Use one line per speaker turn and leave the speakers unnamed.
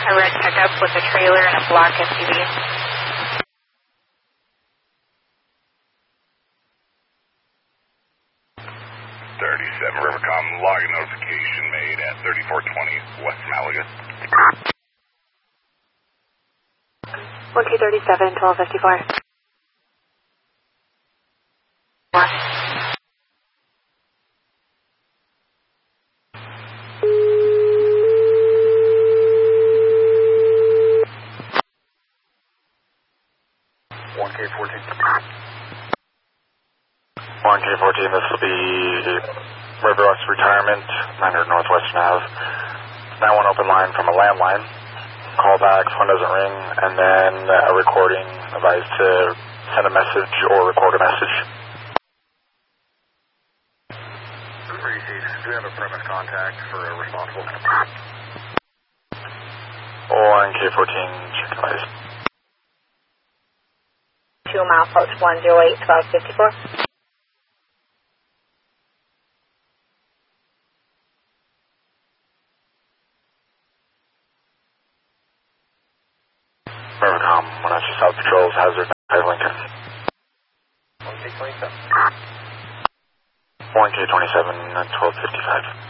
a red pickup with a trailer and a black SUV.
37 Rivercom, login notification made at 3420 West Malaga.
1237, 1254.
1K14, this will be Riverwest Retirement, 900 Northwestern Ave. 91 open line from a landline. Call back, phone doesn't ring, and then a recording advised to send a message or record a message.
Do we have a premise contact for a responsible?
1K14, check advice.
2 milepost 108, 1254.
Rivercom, 192 South Patrols, Hazard, Lincoln.
1K27.
1K27, 1255.